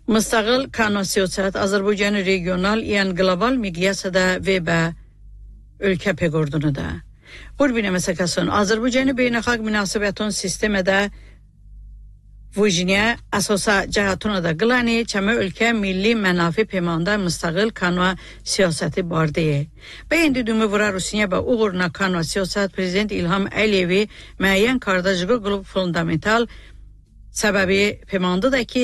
Müstəqil kanun siyasət Azərbaycanı regional, yəni qlobal miqyasda və ölkə pegordunu da. Burbinə məsəkəsin Azərbaycanı beynəlxalq münasibətun sistemədə Vujiniya əsasa cəhətuna da qılani, çəmə ölkə milli mənafi peymanında müstəqil kanun siyasəti bardiyi. Bəyəndi dümü vura Rusiya və uğuruna kanun siyasət Prezident İlham Əliyevi müəyyən qardaşlığı qılıb fundamental səbəbi peymanında da ki,